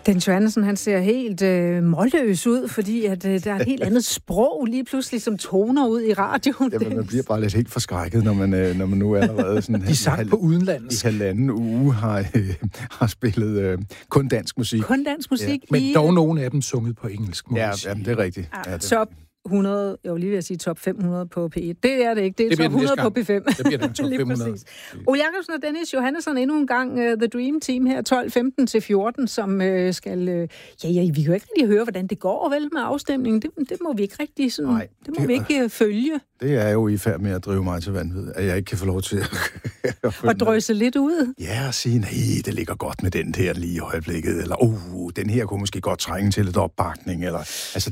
Dennis Johannesson, han ser helt målløs ud, fordi at, der er et helt andet sprog lige pludselig, som toner ud i radioen. Jamen, man bliver bare lidt helt forskrækket, når man nu allerede sådan... De sang på udenlands. I halvanden uge har spillet kun dansk musik. Kun dansk musik. Ja. Men dog nogle af dem sunget på engelsk. Ja, jamen, det er rigtigt. Ja, top 100, jeg vil lige ved at sige top 500 på P1. Det er det ikke, det er top 100 på P5. Det bliver den top 500. Og Jacobsen og Dennis Johannesson endnu en gang The Dream Team her 12-15-14, som skal... vi kan jo ikke rigtig høre, hvordan det går vel med afstemningen. Det må vi ikke rigtig sådan... Nej, det må vi ikke følge. Det er jo i færd med at drive mig til vanvid, at jeg ikke kan få lov til at drøse lidt ud. Ja, og sige, nej, det ligger godt med den her lige i øjeblikket, eller den her kunne måske godt trænge til lidt opbakning, eller... Altså,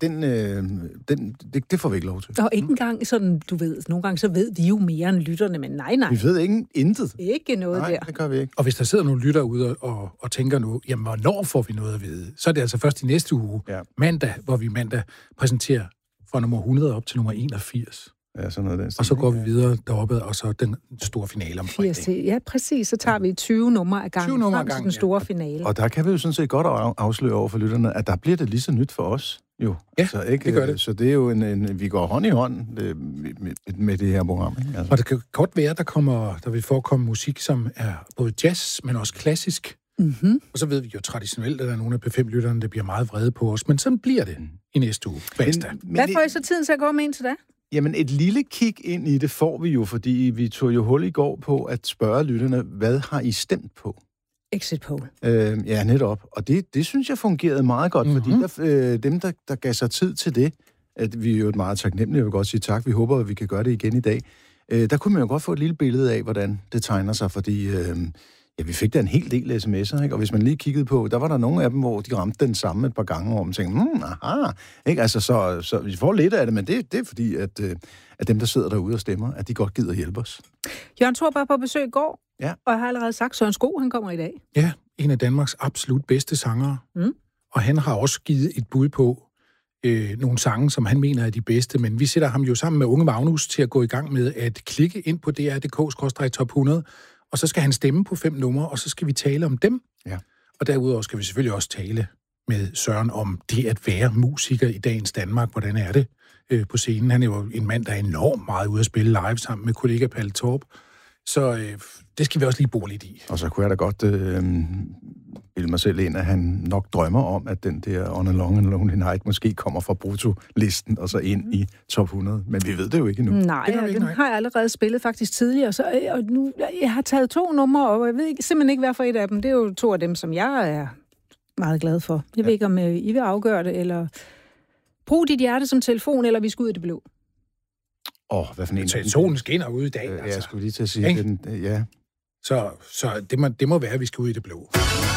det får vi ikke lov til. Og ikke engang sådan, du ved, nogle gange så ved vi jo mere end lytterne, men nej. Vi ved intet. Ikke noget der. Nej, det gør vi ikke. Og hvis der sidder nogle lytter ude og tænker nu, jamen, hvornår får vi noget at vide? Så er det altså først i næste uge, mandag, hvor vi mandag præsenterer fra nummer 100 op til nummer 81. Ja, sådan noget den stil. Og så går vi videre deroppe, og så den store finale om fredagen. Ja, præcis. Så tager vi 20 numre af gangen frem til den store finale. Og der kan vi jo sådan set godt afsløre over for lytterne, at der bliver det lige så nyt for os. Jo. Ja, så ikke, det gør det. Så det er jo vi går hånd i hånd med det her program. Ikke? Altså. Og det kan godt være, der vil forekomme musik, som er både jazz, men også klassisk. Mm-hmm. Og så ved vi jo traditionelt, at der er nogle af P5-lytterne, der bliver meget vrede på os. Men sådan bliver det i næste uge. Hvad får I så tiden til at gå med indtil da? Jamen, et lille kig ind i det får vi jo, fordi vi tog jo hul i går på at spørge lytterne, hvad har I stemt på? Exit poll. Ja, netop. Og det synes jeg fungerede meget godt, fordi dem, der gav sig tid til det, at vi er jo meget taknemmelige, jeg vil godt sige tak, vi håber, at vi kan gøre det igen i dag, der kunne man jo godt få et lille billede af, hvordan det tegner sig, fordi vi fik da en hel del sms'er, ikke? Og hvis man lige kiggede på, der var der nogle af dem, hvor de ramte den samme et par gange, hvor man tænkte, aha, ikke? Altså, så vi får lidt af det, men det er fordi, at dem, der sidder derude og stemmer, at de godt gider hjælpe os. Jørgen Thor var på besøg i går, ja. Og jeg har allerede sagt, Søren Sko, han kommer i dag. Ja, en af Danmarks absolut bedste sangere. Mm. Og han har også givet et bud på nogle sange, som han mener er de bedste, men vi sætter ham jo sammen med Unge Magnus til at gå i gang med at klikke ind på dr.dk/top 100, og så skal han stemme på 5 numre, og så skal vi tale om dem. Ja. Og derudover skal vi selvfølgelig også tale med Søren om det at være musiker i dagens Danmark. Hvordan er det på scenen? Han er jo en mand, der er enormt meget ude at spille live sammen med kollega Palle Torp. Så det skal vi også lige bo lidt i. Og så kunne jeg da godt bilde mig selv ind, at han nok drømmer om, at den der On a Long and Lonely Night måske kommer fra brutto-listen og så ind i top 100. Men vi ved det jo ikke endnu. Nej, den har jeg allerede spillet faktisk tidligere. Og nu, jeg har taget 2 numre, og jeg ved simpelthen ikke, hvad for et af dem. Det er jo 2 af dem, som jeg er meget glad for. Jeg ved ikke, om I vil afgøre det, eller brug dit hjerte som telefon, eller vi skal ud i det blå. Hvad for en? Solen skinner ude i dag. Jeg skulle lige til at sige, ja. Så det må være, at vi skal ud i det blå.